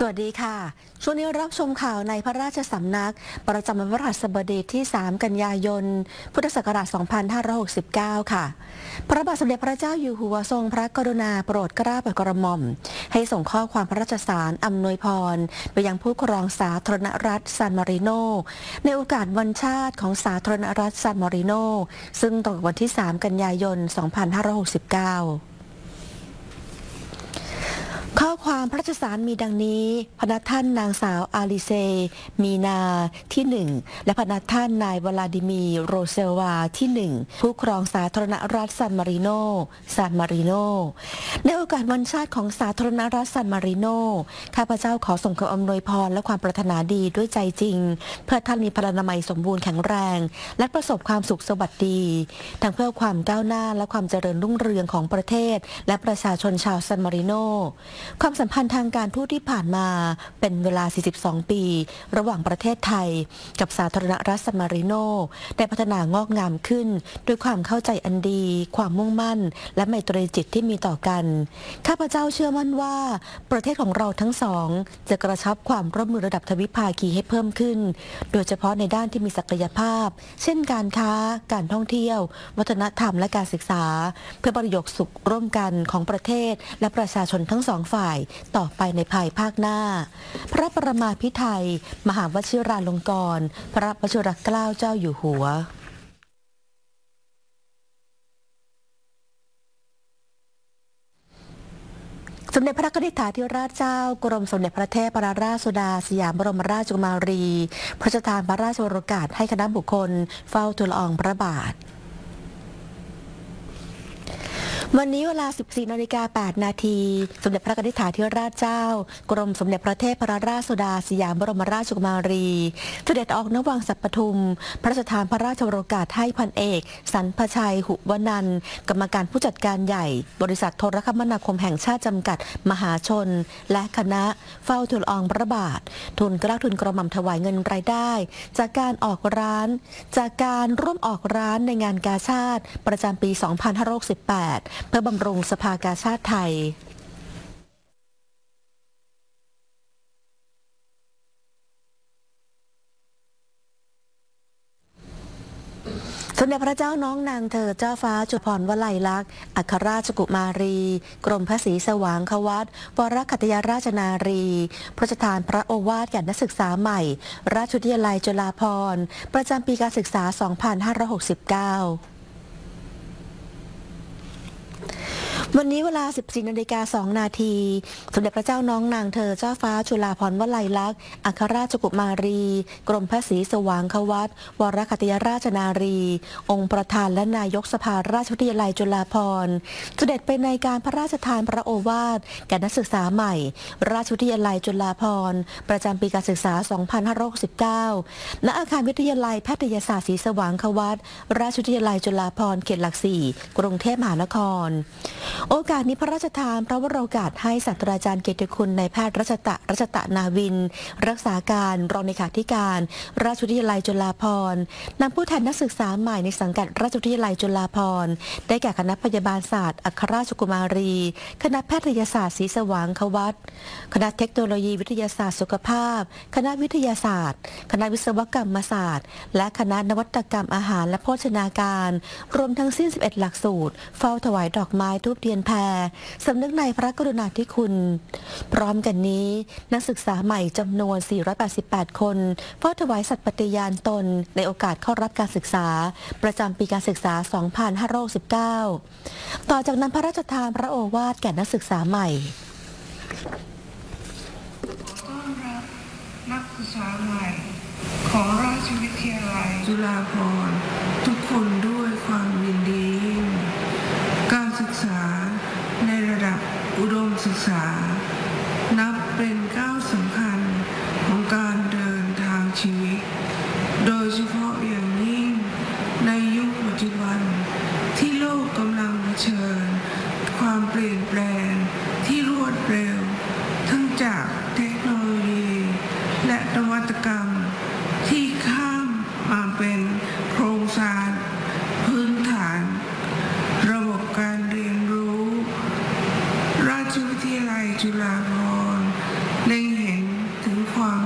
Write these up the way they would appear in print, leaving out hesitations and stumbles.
สวัสดีค่ะช่วงนี้รับชมข่าวในพระราชสำนักประจำวันพฤหัสบดีที่ 3 กันยายน พุทธศักราช 2569 ค่ะ พระบาทสมเด็จพระเจ้าอยู่หัวทรงพระกรุณาโปรดเกล้าโปรดกระหม่อมให้ส่งข้อความพระราชสารอำนวยพรไปยังผู้ครองสาธารณรัฐซานมาริโนในโอกาสวันชาติของสาธารณรัฐซานมาริโนซึ่งตรงกับวันที่ 3 กันยายน 2569ข้อความพระราชสารมีดังนี้พระท่านนางสาวอาลิเซมีนาที่1และพระท่านนายวลาดิมีโรเซลวาที่1ผู้ครองสาธารณรัฐซานมาริโนในโอกาสวันชาติของสาธารณรัฐซานมาริโนข้าพเจ้าขอส่งคำอำนวยพรและความปรารถนาดีด้วยใจจริงเพื่อท่านมีพลานามัยสมบูรณ์แข็งแรงและประสบความสุขสวัสดีทั้งเพื่อความก้าวหน้าและความเจริญรุ่งเรืองของประเทศและประชาชนชาวซานมาริโนความสัมพันธ์ทางการทูตที่ผ่านมาเป็นเวลา 42 ปีระหว่างประเทศไทยกับสาธารณรัฐซานมาริโนได้พัฒนางอกงามขึ้นด้วยความเข้าใจอันดีความมุ่งมั่นและไมตรีจิตที่มีต่อกันข้าพเจ้าเชื่อมั่นว่าประเทศของเราทั้งสองจะกระชับความร่วมมือระดับทวิภาคีให้เพิ่มขึ้นโดยเฉพาะในด้านที่มีศักยภาพเช่นการค้าการท่องเที่ยววัฒนธรรมและการศึกษาเพื่อประโยชน์สุขร่วมกันของประเทศและประชาชนทั้งสองฝ่ายต่อไปในภายภาคหน้าพระประมาภิไธยมหาวชิราลงกรณ์พระวชิรเกล้าเจ้าอยู่หัวสมเด็จพระนิธิถาธิราชเจ้ากรมสมเด็จพระเทพรัตนราชสุดาสยามบรมราชกุมารีพระราชทานพระราชโองการให้คณะบุคคลเฝ้าทูลละอองพระบาทวันนี้เวลา 14:08 นาทีสมเด็จพระนิธิถาธิราชเจ้ากรมสมเด็จพระเทพรัตนราชสุดาสยามบรมราชกุมารีเสด็จออกณวังสัปทุมพระราชทานพระราชโองการให้พันเอกสรรพชัยหุวนันท์กรรมการผู้จัดการใหญ่บริษัทโทรคมนาคมแห่งชาติจำกัดมหาชนและคณะเฝ้าทูลละอองพระบาททูลเกล้าทูลกระหม่อมถวายเงินรายได้จากการร่วมออกร้านในงานกาชาดประจำปี 2568เพื่อบำรุงสภากาชาดไทยสมเด็จพระเจ้าน้องนางเธอเจ้าฟ้าจุฬาภรณ์วลัยลักษณ์อัครราชกุมารีกรมพระศรีสว่างควัตรวรคัตยราชนารีพระราชทานพระโอวาทแก่นักศึกษาใหม่ราชวิทยาลัยจุฬาภรณ์ประจำปีการศึกษา 2569วันนี้เวลา 14:02 นาทีสมเด็จพระเจ้าน้องนางเธอเจ้าฟ้าจุฬาภรณ์วลัยลักษณ์อัครราชกุมารีกรมพระศรีสว่างควัตรวรคัตยราชนารีองค์ประธานและนายกสภาราชวิทยาลัยจุฬาภรณ์เสด็จไปในการพระราชทานพระโอวาทแก่นักศึกษาใหม่ราชวิทยาลัยจุฬาภรณ์ประจำปีการศึกษา 2569 ณ อาคารวิทยาลัยแพทยศาสตร์ศรีสว่างควัตรราชวิทยาลัยจุฬาภรณ์เขตหลัก 4 กรุงเทพมหานครโอกาสนี้พระราชทานพระวโรกาสให้ศาสตราจารย์เกียรติคุณนายแพทย์รัชตะนาวินรักษาการรองเลขาธิการราชวิทยาลัยจุฬาภรณ์นำผู้แทนนักศึกษาใหม่ในสังกัดราชวิทยาลัยจุฬาภรณ์ได้แก่คณะพยาบาลศาสตร์อัครราชกุมารีคณะแพทยศาสตร์ศรีสว่างควัตรคณะเทคโนโลยีวิทยาศาสตร์สุขภาพคณะวิทยาศาสตร์คณะวิศวกรรมศาสตร์และคณะนวัตกรรมอาหารและโภชนาการรวมทั้งสิ้น 11 หลักสูตรเฝ้าถวายดอกไม้ทูบเทียนแพรสำนึกในพระกรุณาธิคุณพร้อมกันนี้นักศึกษาใหม่จำนวน 488 คนเฝ้าถวายสัตย์ปฏิญาณตนในโอกาสเข้ารับการศึกษาประจำปีการศึกษา 2519 ต่อจากนั้นพระราชทานพระโอวาทแก่นักศึกษาใหม่ต้อนรับนักศึกษาใหม่ของราชวิทยาลัยจุฬาภรณ์ทุกคนด้วยความยินดีการศึกษาในระดับอุดมศึกษานับเป็นก้าวสำคัญของการเดินทางชีวิตโดยเฉพาะอย่างยิ่งในยุคปัจจุบันที่โลกกำลังเผชิญความเปลี่ยนแปลงที่รวดเร็วทั้งจากเทคโนโลยีและนวัตกรรมที่ข้ามมาเป็นโครงสร้างพื้นฐานระบบการเรียนรู้ราชวิทยาลัยจุฬาภรณ์เล็งเห็น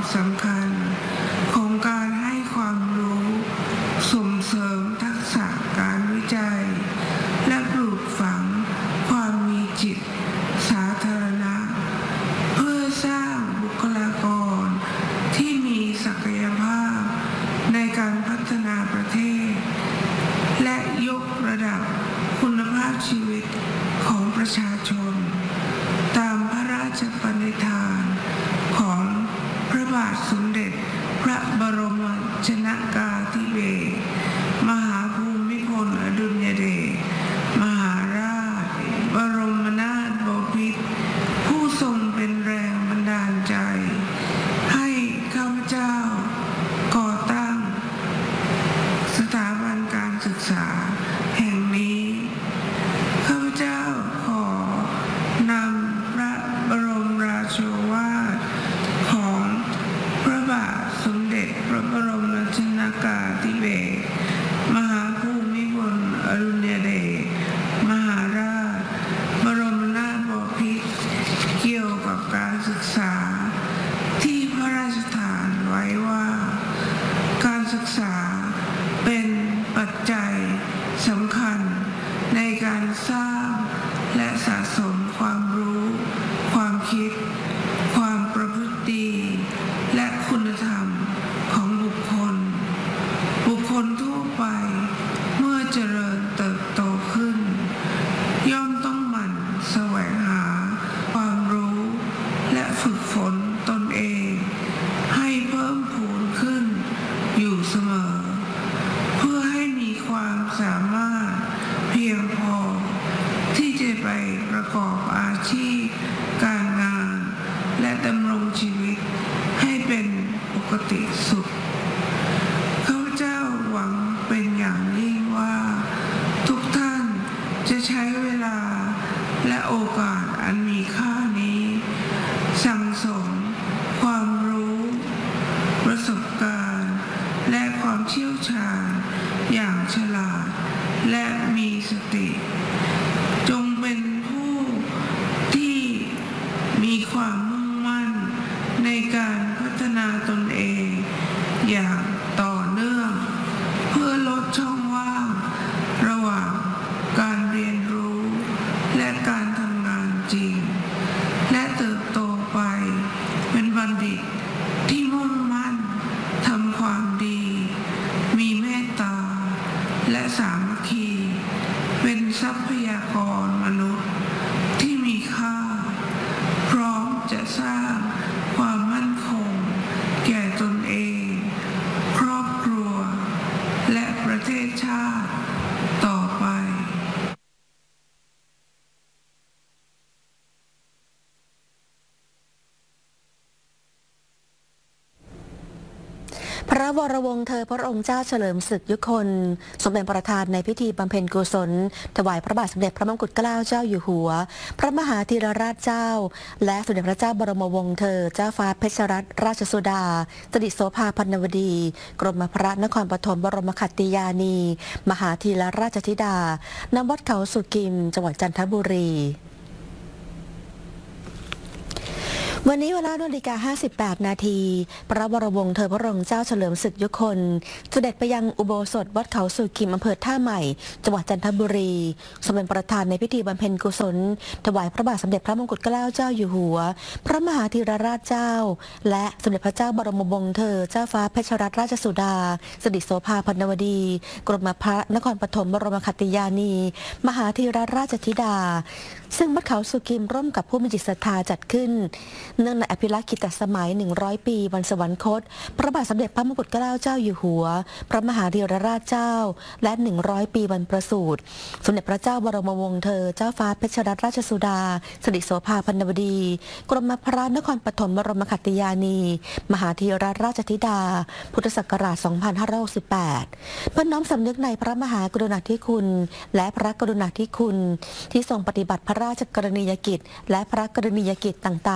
สำคัญของการให้ความรู้ส่งเสริมทักษะการวิจัยและปลูกฝังความมีจิตสาธารณะเพื่อสร้างบุคลากรที่มีศักยภาพในการพัฒนาประเทศและยกระดับคุณภาพชีวิตของประชาชนตามพระราชปณิธานของพระบาทสมเด็จพระบรมชนกาธิเบศรมหาภูมิพลอดุลยเดชมหาราชบรมนาถบพิตรผู้ทรงเป็นแรงบันดาลใจให้ข้าพเจ้าก่อตั้งสถาบันการศึกษาแห่งนี้ข้าพเจ้าขอนำพระบรมราโชวาทของพระบาทสมเด็จพระบรมชนกาธิเบศรมหาภูมิพลอดุลยเดชมหาราชบรมนาถบพิตรเกี่ยวกับการศึกษาที่พระราชทานไว้ว่าการศึกษาเป็นปัจจัยสำคัญในการสร้างและสะสมความรู้ความคิดความประพฤติดีและคุณธรรมของบุคคลทั่วไปเมื่อเจริญเติบโตขึ้นย่อมต้องหมั่นแสวงหาความรู้และฝึกฝนตนเองให้เพิ่มพูนขึ้นอยู่เสมอเพื่อให้มีความสามารถเพียงพอที่จะไปประกอบอาชีพการงานและดำรงชีวิตให้เป็นปกติสุขข้าพเจ้าหวังเป็นอย่างยิ่งว่าทุกท่านจะใช้เวลาและโอกาสอันมีค่านี้สั่งสมความรู้ประสบการณ์และความเชี่ยวชาญอย่างฉลาดและมีสติจงเป็นผู้ที่มีความมุ่งมั่นในการพัฒนาตนเองอย่างต่อเนื่องเพื่อลดช่องว่างระหว่างการเรียนรู้และการทำงานจริงและเติบโตไปเป็นบัณฑิตที่มุ่งมั่นทำความดีมีเมตตาและสามัคคีเป็นทรัพยากรมนุษย์ที่มีค่าพร้อมจะสร้างความมั่นคงแก่ตนเองครอบครัวและประเทศชาติต่อไปพระวรวงศ์เธอพระองค์เจ้าเฉลิมศึกยุคนทรงเป็นประธานในพิธีบำเพ็ญกุศลถวายพระบาทสมเด็จพระมงกุฎเกล้าเจ้าอยู่หัวพระมหาธีรราชเจ้าและสมเด็จพระเจ้าบรมวงศ์เธอเจ้าฟ้าเพชรรัตนราชสุดาสิริโสภาพันนวดีกรมพระนครปฐมบรมขัตติยานีมหาธีรราชธิดาณวัดเขาสุกิมจังหวัดจันทบุรีวันนี้เวลา นาฬิกา 58 พระวรวงศ์เธอพระองค์เจ้าเฉลิมศึกยุคนเสด็จไปยังอุโบสถวัดเขาสุกิมอำเภอท่าใหม่จังหวัดจันทบุรีทรงเป็นประธานในพิธีบำเพ็ญกุศลถวายพระบาทสมเด็จพระมงกุฎเกล้าเจ้าอยู่หัวพระมหาธีรราชเจ้าและสมเด็จพระเจ้าบรมวงศ์เธอเจ้าฟ้าเพชรรัตนราชสุดาสิริโสภาพันนวดีกรมพระนครปฐมบรมขัตติยานีมหาธีรราชธิดาซึ่งวัดเขาสุกิมร่วมกับผู้มีจิตศรัทธาจัดขึ้นเนื่องในอภิรักษ์กิตติสมัย100 ปีวันสวรรคตพระบาทสมเด็จพระมงกุฎเกล้าเจ้าอยู่หัวพระมหาธีรราชเจ้าและ100 ปีวันประสูติสมเด็จพระเจ้าบรมวงศ์เธอเจ้าฟ้าเพชรรัตนราชสุดาสิริโสภาพันนวดีกรมพระนครปฐมบรมขัตติยานีมหาธีรราชธิดาพุทธศักราช 2568 เพื่อน้อมสำนึกในพระมหากรุณาธิคุณและพระกรุณาธิคุณที่ทรงปฏิบัติพระราชกรณียกิจและพระกรณียกิจต่างๆ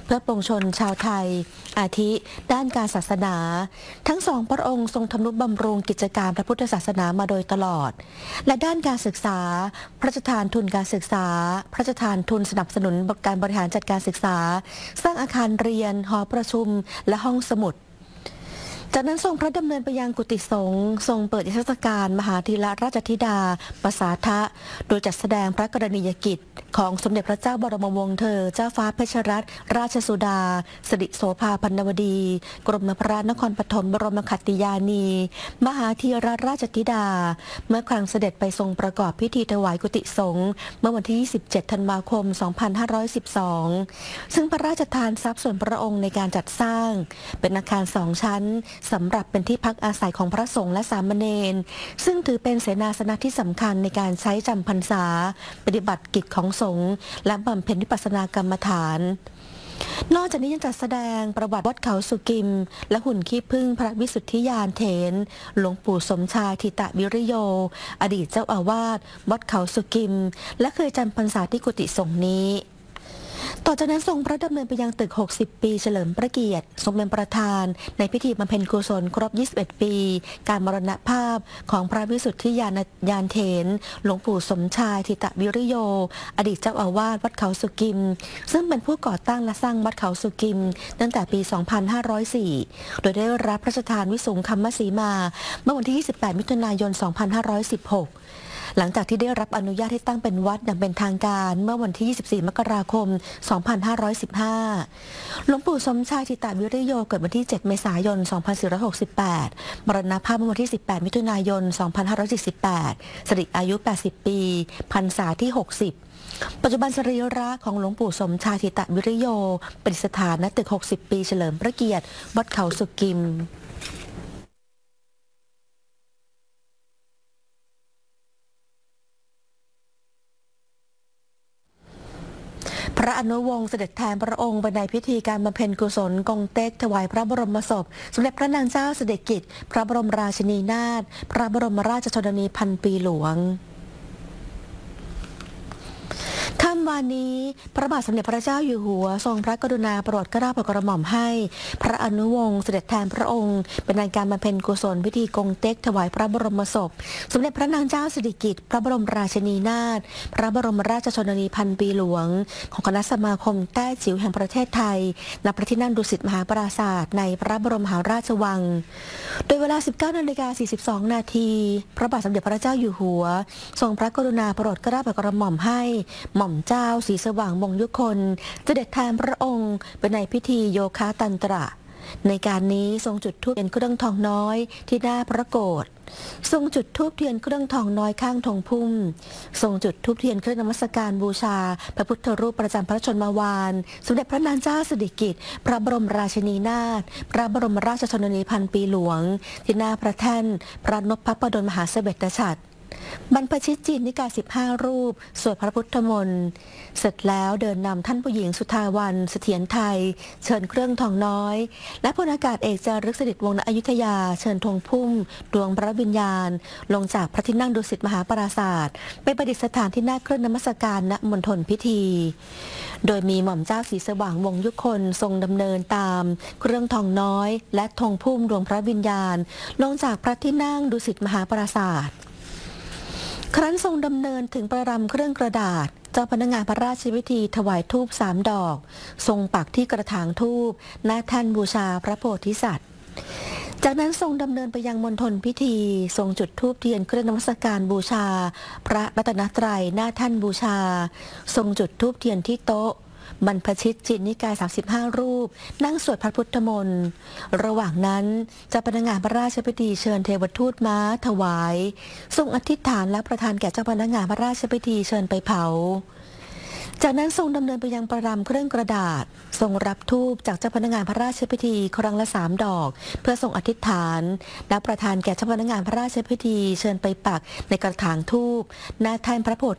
พื่อปวงชนชาวไทยอาทิด้านการศาสนาทั้งสองพระองค์ทรงทำนุบำรุงกิจการพระพุทธศาสนามาโดยตลอดและด้านการศึกษาพระราชทานทุนการศึกษาพระราชทานทุนสนับสนุนการบริหารจัดการศึกษาสร้างอาคารเรียนหอประชุมและห้องสมุดจากนั้นทรงพระดำเนินไปยังกุฏิสงฆ์ทรงเปิดนิทรรศการมหาธีรราชธิดาประสาทะโดยจัดแสดงพระกรณียกิจของสมเด็จพระเจ้าบรมวงศ์เธอเจ้าฟ้าเพชรรัตนราชสุดาสิริโสภาพันนวดีกรมพระนครปฐมบรมขัตติยานีมหาธีรราชธิดาเมื่อครั้งเสด็จไปทรงประกอบพิธีถวายกุฏิสงฆ์เมื่อวันที่27ธันวาคม2512ซึ่งพระราชทานทรัพย์ส่วนพระองค์ในการจัดสร้างเป็นอาคาร2ชั้นสำหรับเป็นที่พักอาศัยของพระสงฆ์และสามเณรซึ่งถือเป็นเสนาสนะที่สำคัญในการใช้จำพรรษาปฏิบัติกิจของสงฆ์และบำเพ็ญวิปัสสนากรรมฐานนอกจากนี้ยังจัดแสดงประวัติวัดเขาสุกิมและหุ่นขี้ผึ้งพระวิสุทธิยานเถรหลวงปู่สมชายธิตวิริโยอดีตเจ้าอาวาสวัดเขาสุกิมและเคยจำพรรษาที่กุฏิสงฆ์นี้ต่อจากนั้นทรงพระดำเนินไปยังตึก60ปีเฉลิมพระเกียรติทรงเป็นประธานในพิธีบำเพ็ญกุศลครบ21ปีการมรณภาพของพระวิสุทธิยานเถรหลวงปู่สมชายธิตวิริโยอดีตเจ้าอาวาสวัดเขาสุกิมซึ่งเป็นผู้ก่อตั้งและสร้างวัดเขาสุกิมตั้งแต่ปี2504โดยได้รับพระราชทานวิสุงคัมมสีมาเมื่อวันที่28มิถุนายน2516หลังจากที่ได้รับอนุญาตให้ตั้งเป็นวัดอย่างเป็นทางการเมื่อวันที่24มกราคม2515หลวงปู่สมชายธิตวิริโยเกิดวันที่7เมษายน2468มรณภาพเมื่อวันที่18มิถุนายน2548สิริอายุ80ปีพรรษาที่60ปัจจุบันสรีระของหลวงปู่สมชายธิตวิริโยประดิษฐานณตึก60ปีเฉลิมพระเกียรติวัดเขาสุกิมพระอนุวงศ์เสด็จแทนพระองค์ไปในพิธีการบำเพ็ญกุศลกงเต็กถวายพระบรมศพสมเด็จพระนางเจ้าสิริกิติ์พระบรมราชินีนาถพระบรมราชชนนีพันปีหลวงค่ำวานนี้พระบาทสมเด็จพระเจ้าอยู่หัวทรงพระกรุณาโปรดเกล้าโปรดกระหม่อมให้พระอนุวงศ์เสด็จแทนพระองค์เป็นในการบำเพ็ญกุศลพิธีกงเต็กถวายพระบรมศพสมเด็จพระนางเจ้าสิริกิติ์พระบรมราชินีนาถพระบรมราชชนนีพันปีหลวงของคณะสมาคมแต้จิ๋วแห่งประเทศไทยณพระที่นั่งดุสิตมหาปราสาทในพระบรมมหาราชวังโดยเวลา 19:42 นาทีพระบาทสมเด็จพระเจ้าอยู่หัวทรงพระกรุณาโปรดเกล้าโปรดกระหม่อมให้หม่อมเจ้าศรีสว่างวงศ์ยุคนเสด็จแทนพระองค์เป็นในพิธีโยคะตันตระในการนี้ทรงจุดธูปเป็นเครื่องทองน้อยที่หน้าพระโกฐทรงจุดธูปเทียนเครื่องทองน้อยข้างธงพุ่มทรงจุดธูปเทียนเครื่องนมัสการบูชาพระพุทธรูปประจำพระชนมวานสมเด็จพระนางเจ้าสิริกิติ์พระบรมราชินีนาถพระบรมราชชนนีพันปีหลวงที่หน้าพระแท่นพระนพพระดลมหาเสด็จฉัตรบรรพชิตจีนนิกาย15รูปสวดพระพุทธมนต์เสร็จแล้วเดินนำท่านผู้หญิงสุทาวันเสถียรไทยเชิญเครื่องทองน้อยและพลอากาศเอกจารึกสฤษดิ์วงศ์ณอยุธยาเชิญธงพุ่มดวงพระวิญญาณลงจากพระที่นั่งดุสิตมหาปราสาทไปประดิษฐานที่หน้าเครื่องนมัสการณมณฑลพิธีโดยมีหม่อมเจ้าศรีสว่างวงศ์ยุคนทรงดำเนินตามเครื่องทองน้อยและธงพุ่มดวงพระวิญญาณลงจากพระที่นั่งดุสิตมหาปราสาทครั้นทรงดำเนินถึงประรำเครื่องกระดาษเจ้าพนักงานพระราชพิธีถวายธูป3 ดอกทรงปักที่กระถางธูปหน้าแท่นบูชาพระโพธิสัตว์จากนั้นทรงดำเนินไปยังมณฑลพิธีทรงจุดธูปเทียนเครื่องนมัสการบูชาพระรัตนตรัยหน้าแท่นบูชาทรงจุดธูปเทียนที่โต๊ะบรรพชิตจีนนิกาย35รูปนั่งสวดพระพุทธมนต์ระหว่างนั้นเจ้าพนักงานพระราชพิธีเชิญเทวทูตม้าถวายทรงอธิษฐานและประทานแก่เจ้าพนักงานพระราชพิธีเชิญไปเผาจากนั้นทรงดำเนินไปยังประรำเครื่องกระดาษทรงรับธูปจากเจ้าพนักงานพระราชพิธีครั้งละ3 ดอกเพื่อทรงอธิษฐานและประทานแก่เจ้าพนักงานพระราชพิธีเชิญไปปักในกระถางธูปหน้าแท่นพระโพ